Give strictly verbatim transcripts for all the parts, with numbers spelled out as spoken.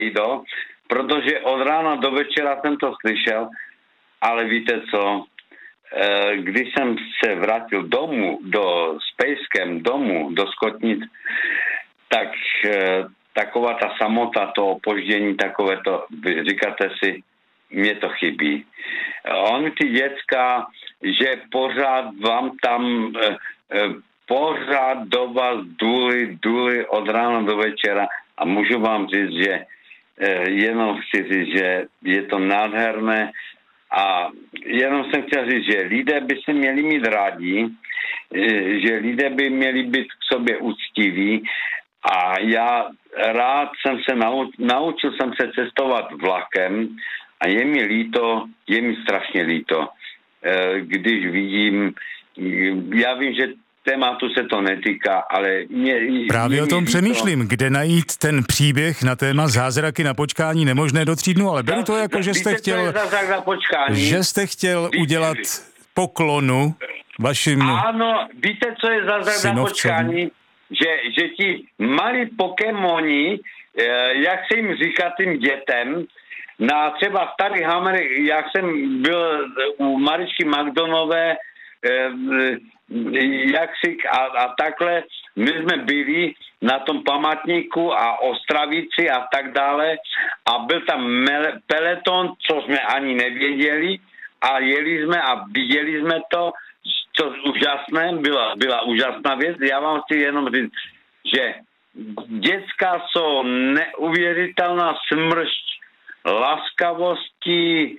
stejdo, protože od rána do večera jsem to slyšel, ale víte co, když jsem se vrátil domů, do Spejskem domů, do Skotnic, tak taková ta samota, to opoždění, takové to, říkáte si, mě to chybí. On ty děcka, že pořád vám tam, pořád do vás důli, důli od rána do večera a můžu vám říct, že jenom chci říct, že je to nádherné a jenom jsem chtěl říct, že lidé by se měli mít rádi, že lidé by měli být k sobě úctiví a já rád jsem se naučil, naučil jsem se cestovat vlakem a je mi líto, je mi strašně líto, když vidím, já vím, že tématu se to netýká, ale mě... Právě mě o tom přemýšlím, kde najít ten příběh na téma zázraky na počkání nemožné do tří dnů, ale beru to jako, že jste chtěl, že jste chtěl udělat poklonu vašim Ano, víte, co je zázrak na počkání? Že, že ti malí Pokémoni, jak se jim říká tým dětem, na třeba starý Hammer, jak jsem byl u Maričky Magdonové, jak si a, a takhle, my jsme byli na tom památníku a Ostravici a tak dále a byl tam mele, peleton, co jsme ani nevěděli a jeli jsme a viděli jsme to, co úžasné, byla, byla úžasná věc. Já vám chci jenom říct, že dětská jsou neuvěřitelná smršť laskavosti.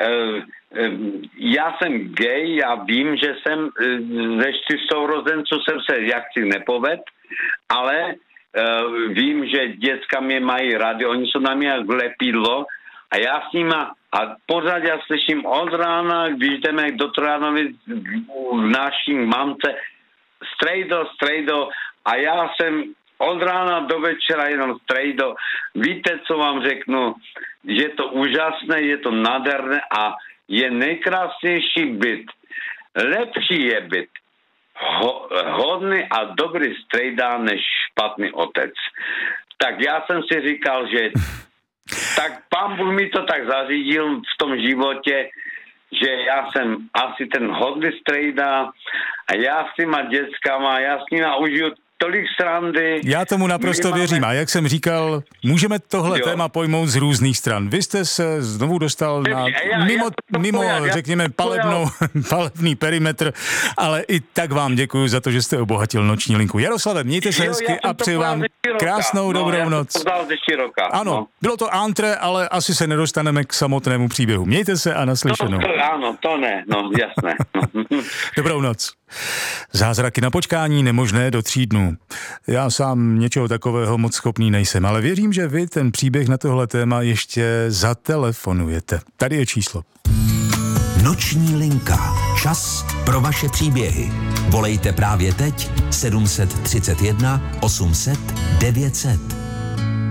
Já jsem gay, já vím, že jsem ze čtyř sourozenců jsem se jaksi nepoved, ale vím, že děcka mě mají rádi, oni jsou na mě jak lepidlo a já s nima a pořád já slyším od rána, když jdeme do Trojanovic v naší mamce strejdo, strejdo a já jsem od rána do večera jenom strejdo. Víte, co vám řeknu? Je to úžasné, je to nádherné a je nejkrásnější byt. Lepší je byt ho, hodný a dobrý strejda než špatný otec. Tak já jsem si říkal, že tak pán Bůh mi to tak zařídil v tom životě, že já jsem asi ten hodný strejda a já s těma dětskama, já s nima užiju tolik srandy. Já tomu naprosto máme... věřím. A jak jsem říkal, můžeme tohle jo. téma pojmout z různých stran. Vy jste se znovu dostal na já, mimo, já, mimo já, řekněme, palebnou, palebný perimetr, ale i tak vám děkuji za to, že jste obohatil noční linku. Jaroslave, mějte se jo, hezky a přeji vám krásnou no, dobrou noc. Ano, no. Bylo to antré, ale asi se nedostaneme k samotnému příběhu. Mějte se a naslyšenou. To, to, ano, to ne, no jasné. No. Dobrou noc. Zázraky na počkání nemožné do tří dnů. Já sám něčeho takového moc schopný nejsem, ale věřím, že vy ten příběh na tohle téma ještě zatelefonujete. Tady je číslo. Noční linka. Čas pro vaše příběhy. Volejte právě teď sedm set třicet jedna osm set devět set.